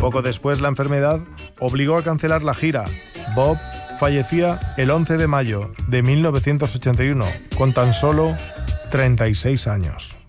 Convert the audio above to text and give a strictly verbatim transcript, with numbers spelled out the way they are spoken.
Poco después, la enfermedad obligó a cancelar la gira. Bob fallecía el once de mayo de mil novecientos ochenta y uno, con tan solo treinta y seis años.